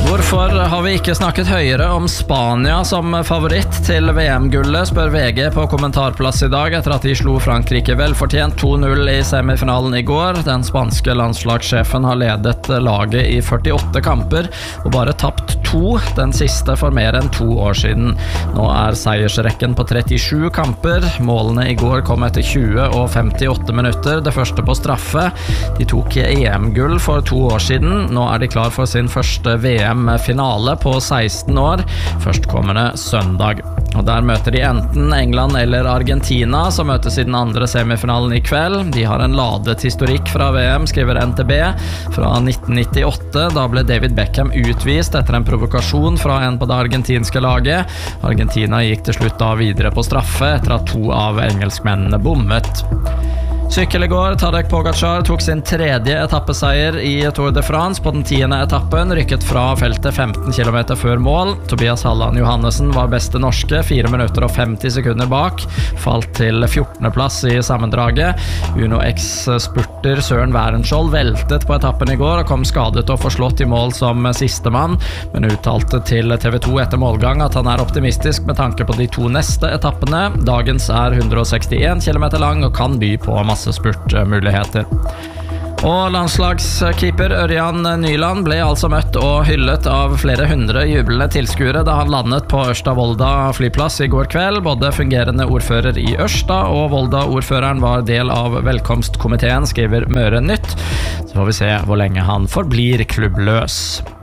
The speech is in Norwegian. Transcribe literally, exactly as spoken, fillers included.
Hvorfor har vi ikke snakket høyere om Spania som favoritt til V M-gullet, spør V G på kommentarplass i dag etter at de slo Frankrike velfortjent to null i semifinalen i går. Den spanske landslagssjefen har ledet laget i førtiåtte kamper og bare tapt to, den siste for mer enn to år siden. Nå er seiersrekken på trettisju kamper. Målene i går kom etter tjue og femtiåtte minutter, det første på straffe. De tok E M-gull for to år siden. Nå er de klar for sin første V M-finale på seksten år, førstkommende søndag. Og der møter de enten England eller Argentina, som møtes i den andre semifinalen i kveld. De har en ladet historikk fra V M, skriver N T B, fra nitten nittiåtte. Da ble David Beckham utvist etter en provokasjon fra en på det argentinske laget. Argentina gikk til slutt da videre på straffe etter at to av engelskmennene bommet. Sykkel i går, Tadej Pogačar tok sin tredje etappeseier i Tour de France. På den tiende etappen rykket fra feltet femten kilometer før mål. Tobias Halland Johannessen var beste norske, fire minutter og femti sekunder bak. Falt til fjortende plass i sammendraget. Uno X-spurter Søren Wærenskjold veltet på etappen i går og kom skadet og forslått i mål som sistemann, men uttalte til T V to etter målgang at han er optimistisk med tanke på de to neste etappene. Dagens er hundre og sekstien kilometer lang og kan by på masse spurtmuligheter. Og landslagskeeper Ørjan Nyland ble altså møtt og hyllet av flere hundre jublende tilskuere da han landet på Ørsta Volda flyplass i går kveld. Både fungerende ordfører i Ørsta og Volda-ordføreren var del av velkomstkomiteen, skriver Møre Nytt. Så får vi se hvor lenge han forblir klubbløs.